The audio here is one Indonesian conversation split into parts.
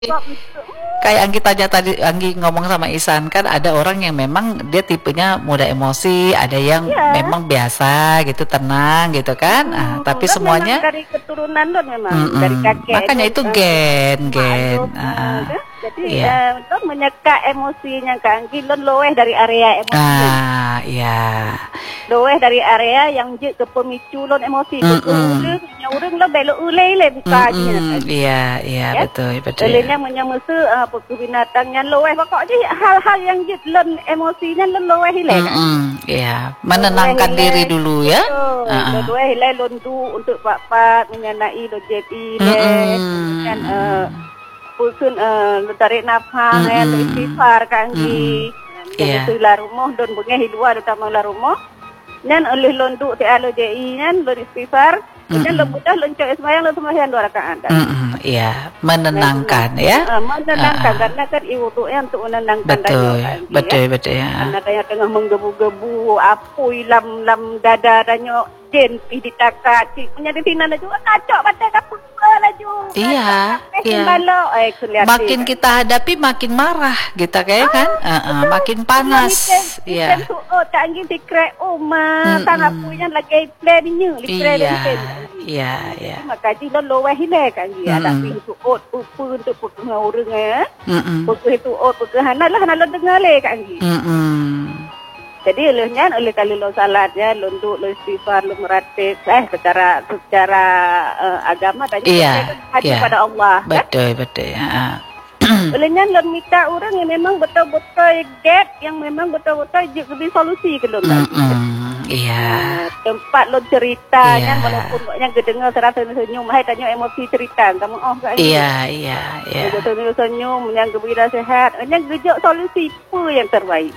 Kayak Anggi tanya tadi, Anggi ngomong sama Isan kan ada orang yang memang dia tipenya mudah emosi, ada yang Iya. memang biasa gitu, tenang gitu kan. Tapi Lo memang semuanya dari keturunan lo memang dari kakek makanya lo, itu gen, mak gen. lo, kan? Jadi Iya. lo menyeka emosinya kan, lo loeh dari area emosi lo. Iya. Loeh dari area yang je ke pemicu lo emosi. Urang lo belok ulai le buka aja. Iya, iya, Ya? betul, betul. Olehnya menyamasa pokok binatangnya loeh pokoknya hal-hal yang je lo emosinya lo loeh ile kan. Iya, menenangkan diri dulu ya. Lo loeh ile lo untuk pak menyenai lo jadi le. Kemudian pusun lo tarik nafas lo istighfar kangi. Yang itu lah rumah don bunga luar utama lah rumah. Nyan oleh londu te alo JI nyan lo istighfar. Kemudian lo budah lo cek sembahyang lo sembahyang 2 rakaat. Iya, menenangkan ya. Menenangkan karena kan iwudunya untuk menenangkan betul ya. Karena daya tengah menggebu-gebu apui lam dada danyo jen pi ditakat punya ditina juga kacau batai kapul laju. Iya. Makin kita hadapi makin marah gitu kayak kan. Makin panas. Iya. Tanggi dikre tanah punya lagi plannya, Iya. Maka di lo wahile kan dia ada pintu upu untuk pengurang ya. Pukul itu pukul hana lo dengar le kan dia. Jadi oleh kali lo salatnya lo untuk lo istighfar lo meratib secara agama dan hati pada Allah. Betul ya. Olehnya lo minta orang yang memang betul-betul get yang memang betul-betul jadi solusi ke lo. Iya. Tempat lo ceritanya walaupun banyak kedengar serasa senyum, tanya emosi cerita kamu kan. Iya. Senyum yang gembira sehat, hanya gejok solusi apa yang terbaik.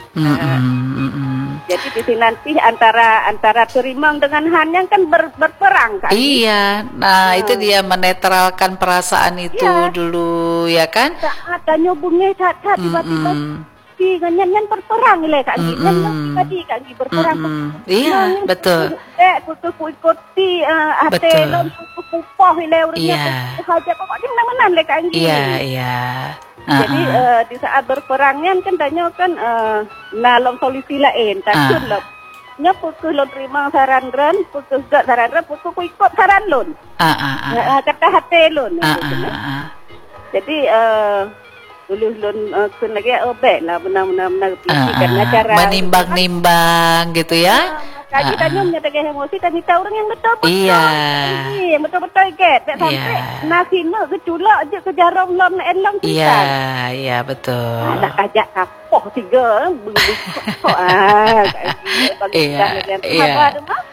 Jadi di sini nanti antara terimang dengan Han yang kan berperang kan. Iya. Nah, itu dia menetralkan perasaan itu dulu ya kan? Saat tanya bunga saat tiba-tiba nyan berperang le kan. Nyan tadi kan berperang. Iya, betul. Ikuti hati lo kupah le urangnya. Hajat pokoknya menang-menang le kan. Iya. Jadi di saat berperangnya kan tanya kan nalong solusi lain takut lo nya pukul lo terima saran ren pukul gak saran ren pukul ikut saran lo kata hati lo jadi dulu lo kun lagi obek lah benar-benar karena cara menimbang-nimbang gitu ya. Kaji tanya menyatakan emosi dan kita orang yang betul-betul. Iya. Yang betul-betul get. Sampai nasina keculak je ke jarum lom enlang kita. Iya betul. Nak ajak kapoh 3 Iya.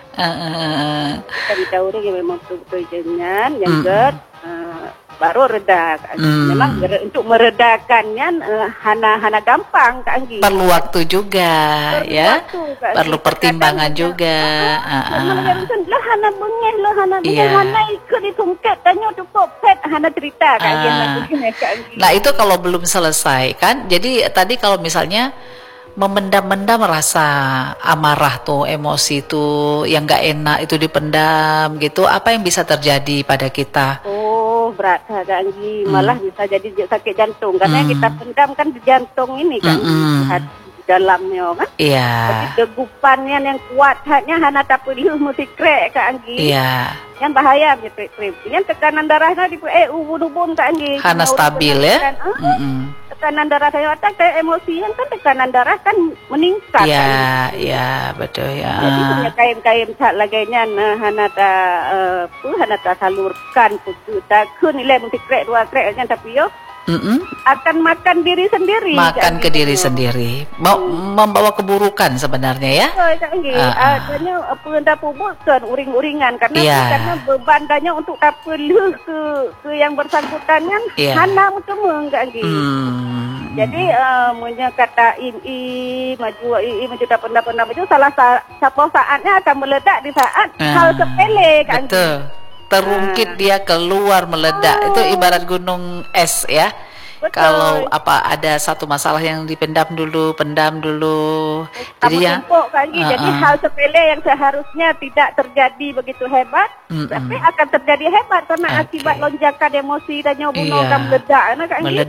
Kita orang yang memang betul-betul jenyan yang get baru reda kan. Memang untuk meredakannya hana gampang kan Anggi. Perlu waktu juga ya. Perlu pertimbangan juga. Lah hana bengeh lah hana ikut ditungket tanya cukup pet hana cerita kan Nah, itu kalau belum selesai kan. Jadi tadi kalau misalnya memendam-mendam rasa amarah tuh, emosi tuh yang gak enak itu dipendam gitu, apa yang bisa terjadi pada kita? Berat Anggi malah bisa jadi sakit jantung karena kita pendam kan di jantung ini kan di dalamnya kan. Iya. Jadi degupannya yang kuat hanya hana tapulih mesti krek Kak Anggi. Iya. Yang bahaya gitu yang tekanan darahnya di ubun-ubun Kak Anggi. Hana stabil ya. Tekanan darah saya kayak emosian kan tekanan darah kan meningkat. Iya, betul ya. Jadi punya kain-kain sak lagainya hana ta salurkan putu tak kun nilai mesti krek 2 krek kan tapi yo akan makan diri sendiri. Makan ke diri sendiri. Membawa keburukan sebenarnya ya. Adanya apa bukan uring-uringan karena beban danya untuk tapelu ke yang bersangkutan kan hana cuma enggak gitu. Jadi punya kata maju tak pernah itu salah satu saatnya akan meledak di saat hal sepele kan. Betul. Terungkit dia keluar meledak. Itu ibarat gunung es ya Betul. Kalau ada satu masalah yang dipendam dulu, pendam dulu. Jadi ya, jadi hal sepele yang seharusnya tidak terjadi begitu hebat, tapi akan terjadi hebat karena akibat lonjakan emosi dan nyobuno kan meledak,